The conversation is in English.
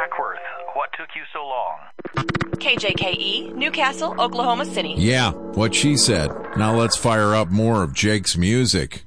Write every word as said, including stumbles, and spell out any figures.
Duckworth, what took you so long? K J K E, Newcastle, Oklahoma City. Yeah, what she said. Now let's fire up more of Jake's music.